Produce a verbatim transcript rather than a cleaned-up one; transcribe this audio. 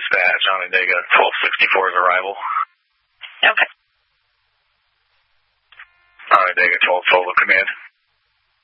dispatch. Onondaga twelve sixty-four is arrival. Okay. Onondaga twelve twelve with command.